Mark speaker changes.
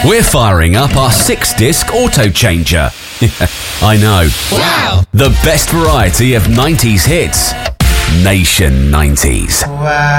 Speaker 1: We're firing up our 6-disc auto changer. I know.
Speaker 2: Wow!
Speaker 1: The best variety of 90s hits. Nation 90s.
Speaker 3: Wow.